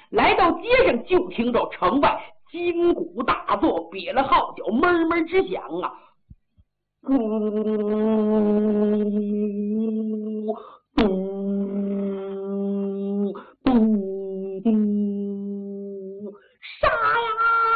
来到街上，就听着城外金鼓大作，瘪了号角，闷闷直响啊！嘟嘟嘟嘟，杀呀！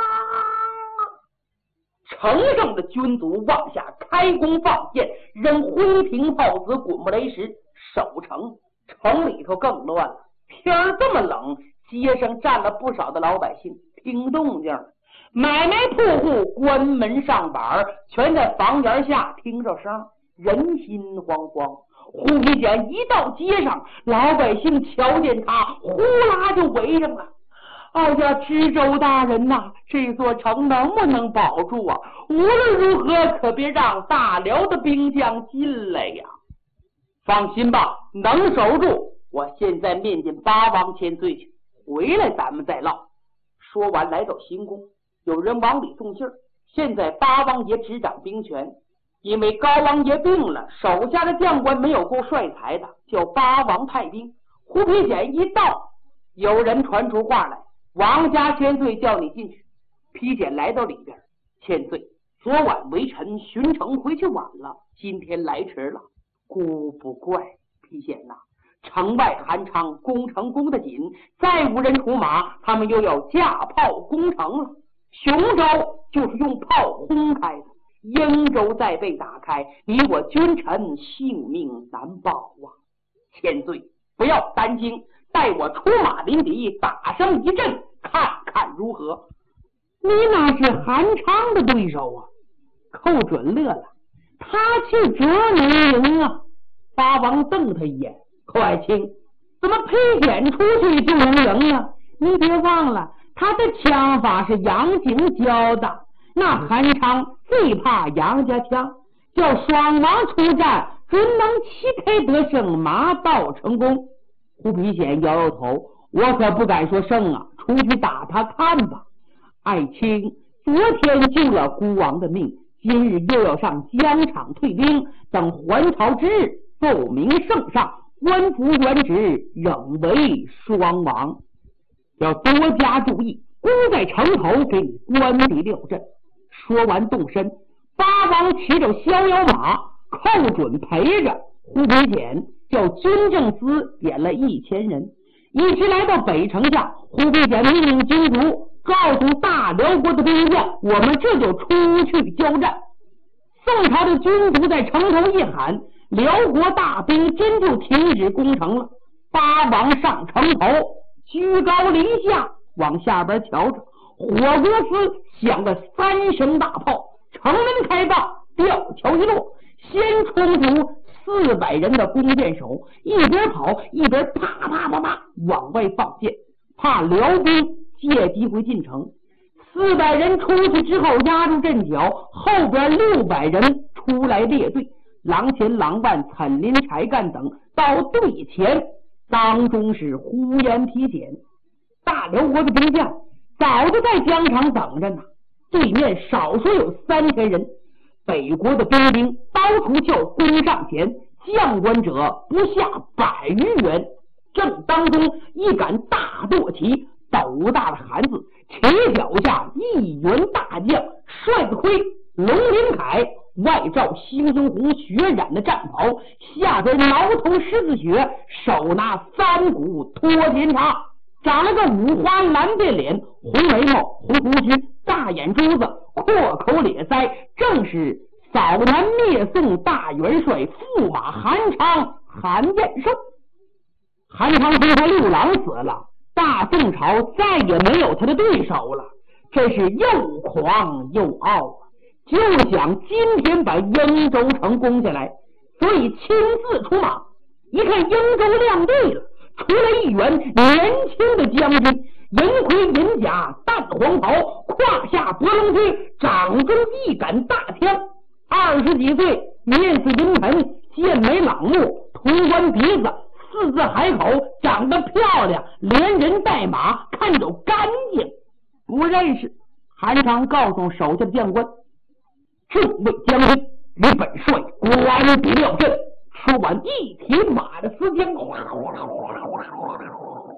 城上的军卒往下开弓放箭，扔灰瓶炮子，滚木雷石，守城。城里头更乱了，天儿这么冷，街上站了不少的老百姓，听动静，买卖铺户关门上板，全在房檐下听着声，人心惶惶。胡皮简一到街上，老百姓瞧见他，呼啦就围上了。哎呀，知州大人呐，这座城能不能保住啊？无论如何，可别让大辽的兵将进来呀！放心吧，能守住。我现在面见八王千岁去，回来咱们再唠。说完，来到行宫，有人往里送信儿。现在八王爷执掌兵权，因为高王爷病了，手下的将官没有够帅才的，叫八王派兵。胡皮简一到，有人传出话来，王家千岁叫你进去。皮简来到里边，千岁，昨晚微臣巡城回去晚了，今天来迟了。孤不怪，皮简呐，城外韩昌攻城攻得紧，再无人出马，他们又要架炮攻城了。雄州就是用炮轰开的，英州再被打开，你我君臣性命难保啊！千岁不要担惊，带我出马临敌，打上一阵，看看如何？你那是韩昌的对手啊！寇准乐了，他去折能赢啊！八王瞪他一眼，寇爱卿，怎么裴简出去就能赢呢？你别忘了，他的枪法是杨景教的，那韩昌最怕杨家枪，叫双王出战，准能旗开得胜，马到成功。胡皮简摇摇头，我可不敢说胜啊，出去打他看吧。爱卿昨天救了孤王的命，今日又要上疆场退兵，等还朝之日，奏明圣上，官复原职，仍为双王。要多加注意，攻在城头，给你官敌料阵。说完动身，八王骑着逍遥马，寇准陪着。胡皮简叫军政司点了1000人，一直来到北城下。胡皮简命令军卒告诉大辽国的兵将，我们这就出去交战。宋朝的军卒在城头一喊，辽国大兵真就停止攻城了。八王上城头，居高临下往下边瞧着，火锅司响了3声大炮，城门开放，吊桥一落，先冲出400人的弓箭手，一边跑一边啪啪啪啪往外放箭，怕辽兵借机会进城。400人出去之后压住阵脚，后边600人出来列队，郎前郎万、岑林、柴干等到队前，当中是呼延皮简。大辽国的兵将早就在疆场等着呢，对面少说有3000人。北国的兵丁刀除鞘攻上前，将官者不下100余员。正当中一杆大舵旗，斗大的韩字，旗脚下一员大将，帅子盔，龙鳞铠，外罩猩猩红血染的战袍，下边挠头狮子血，手拿3股托天叉，长了个五花蓝变脸，红眉毛，红胡须，大眼珠子，阔口咧腮，正是扫南灭宋大元帅驸马韩昌，韩彦寿。韩昌听说六郎死了，大宋朝再也没有他的对手了，真是又狂又傲啊！就想今天把英州城攻下来，所以亲自出马。一看英州亮对了，出来一员年轻的将军，银盔银甲，淡黄袍，胯下博龙驹，掌中一杆大枪，20几岁，面似银盆，剑眉朗目，图关鼻子，4字海口，长得漂亮，连人带马，看着干净。不认识。韩昌告诉手下的将官，这位将军与本帅官敌料阵。说完一提马的丝枪，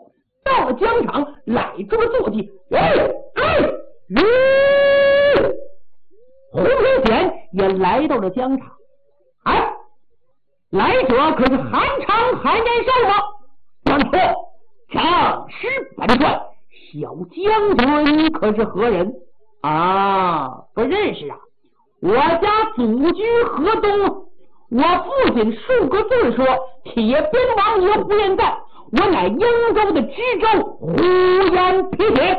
到了疆场，赖住了坐骑。胡平显也来到了疆场。来者可是韩昌韩延寿吗？不错，正是本帅。小将军可是何人？不认识啊。我家祖居河东，我父亲数个字说铁鞭王爷胡延赞，我乃英州的知州胡延皮铁。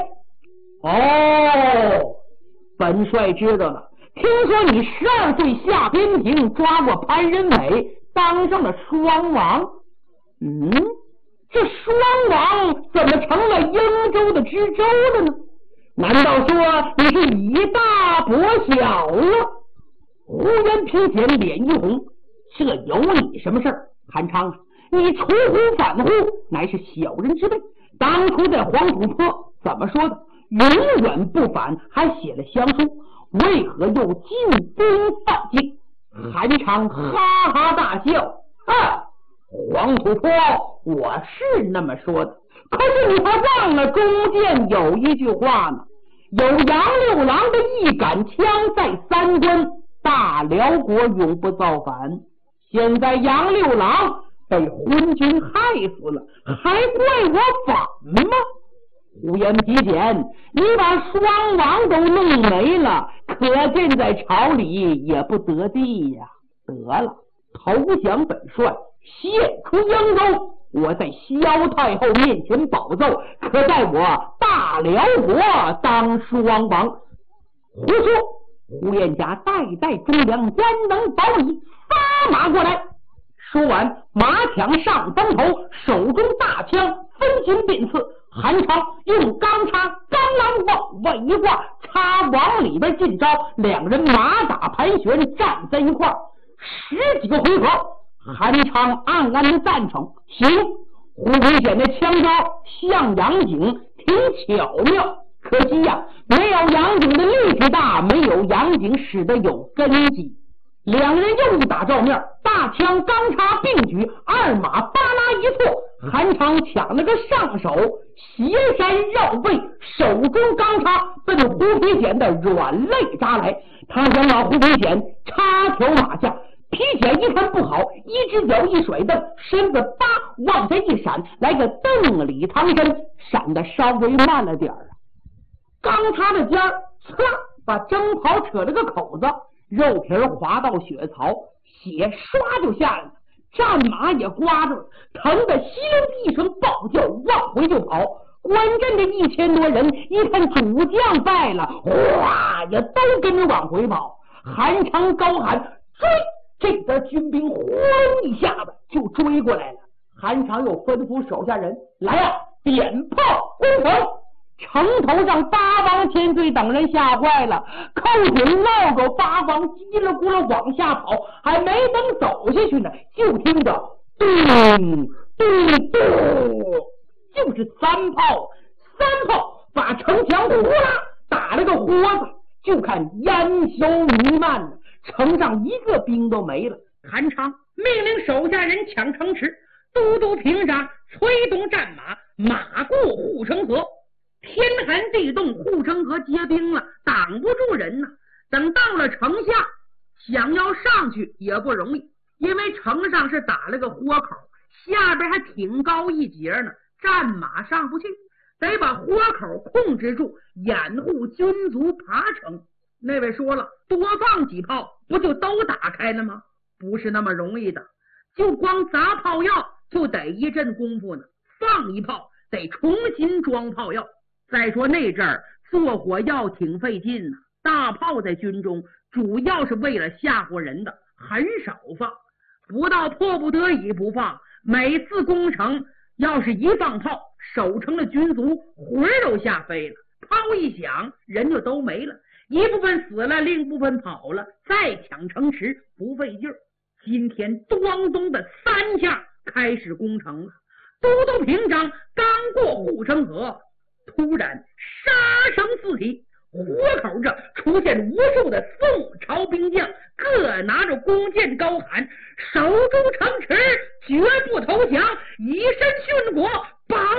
本帅知道了。听说你12岁下边庭抓过潘仁美，当上了双王。这双王怎么成了英州的知州的呢？难道说你是以大博小了？胡延皮简脸一红，这有你什么事儿？韩昌啊，你出乎反乎，乃是小人之辈。当初在黄土坡怎么说的？永远不反，还写了降书，为何又进兵犯境？韩昌哈哈大笑，黄土坡我是那么说的，可是你还忘了中间有一句话呢，有杨六郎的一杆枪在三关，大辽国永不造反。现在杨六郎被昏君害死了，还怪我反吗？胡延皮简，你把双王都弄没了，可见在朝里也不得地呀。得了，投降本帅，献出英州，我在萧太后面前保奏，可在我大辽国当双王。胡说！胡彦家代代忠良，焉能保你？发马过来！说完，马抢上风头，手中大枪分金便刺。韩昌用钢叉钢榔往外一挂，插往里边进招，两人马打盘旋，站在一块儿10几个回合。韩昌暗暗的赞成，行。胡皮显的枪招像杨景，挺巧妙，可惜呀，没有杨景的力气大，没有杨景使得有根基。两人又打照面，大枪钢叉并举，二马巴拉一错，韩昌抢了个上手，斜山绕背，手中钢叉奔胡皮显的软肋扎来。他想把胡皮显插条马下，皮显一看不好，一只脚一甩蹬，身子往下一闪，来个蹬里藏身，闪得稍微慢了点儿。钢叉的尖儿把征袍扯了个口子，肉皮滑到血槽，血唰就下来了，战马也刮着了，疼得稀溜一声暴叫，往回就跑。关阵的1000多人一看主将败了，哗也都跟着往回跑。韩昌高喊追，这边军兵呼一下子就追过来了。韩昌又吩咐手下人来呀，点炮攻城。城头上八王千岁等人吓坏了，扣紧落着八王叽里咕噜往下跑，还没等走下去呢，就听着咚咚咚，就是3炮把城墙呼啦打了个豁子，就看烟硝弥漫了，城上一个兵都没了。韩昌命令手下人抢城池，都督平章催动战马，马过护城河。天寒地冻，护城河结冰了，挡不住人呢。等到了城下，想要上去也不容易，因为城上是打了个豁口，下边还挺高一截呢，战马上不去，得把豁口控制住，掩护军卒爬城。那位说了，多放几炮不就都打开了吗？不是那么容易的，就光砸炮药就得一阵功夫呢，放一炮得重新装炮药。再说那阵儿做火药挺费劲呢，大炮在军中主要是为了吓唬人的，很少放，不到迫不得已不放。每次攻城要是一放炮，守城的军卒魂都吓飞了，炮一响人就都没了，一部分死了，另一部分跑了，再抢城池不费劲儿。今天咣咚的3下开始攻城了，都督平章刚过护城河，突然杀声四起，豁口这出现无数的宋朝兵将，各拿着弓箭高喊守住城池，绝不投降，以身殉国，保